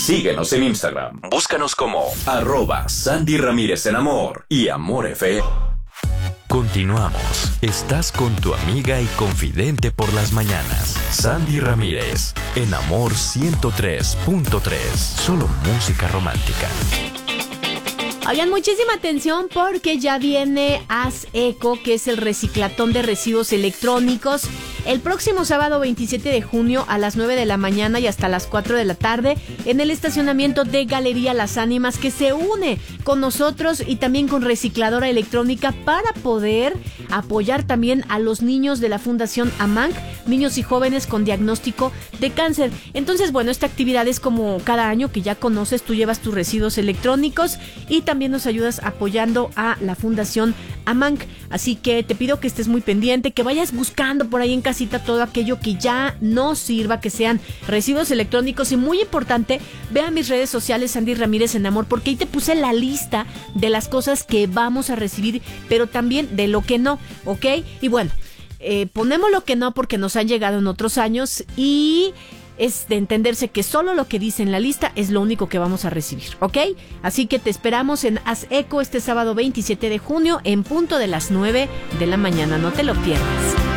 Síguenos en Instagram. Búscanos como @Sandy Ramírez en Amor y Amor FM. Continuamos. Estás con tu amiga y confidente por las mañanas, Sandy Ramírez, en Amor 103.3. Solo música romántica. Oigan, muchísima atención porque ya viene Haz Eco, que es el reciclatón de residuos electrónicos, el próximo sábado 27 de junio a las 9 de la mañana y hasta las 4 de la tarde en el estacionamiento de Galería Las Ánimas, que se une con nosotros y también con Recicladora Electrónica para poder apoyar también a los niños de la Fundación AMANC, niños y jóvenes con diagnóstico de cáncer. Entonces, bueno, esta actividad es como cada año que ya conoces, tú llevas tus residuos electrónicos y también nos ayudas apoyando a la Fundación AMANC. Así que te pido que estés muy pendiente, que vayas buscando por ahí en casita todo aquello que ya no sirva, que sean residuos electrónicos. Y muy importante, ve a mis redes sociales, Sandy Ramírez en Amor, porque ahí te puse la lista de las cosas que vamos a recibir, pero también de lo que no, ¿ok? Y bueno, ponemos lo que no porque nos han llegado en otros años y es de entenderse que solo lo que dice en la lista es lo único que vamos a recibir, ¿ok? Así que te esperamos en Haz Eco este sábado 27 de junio en punto de las 9 de la mañana. No te lo pierdas.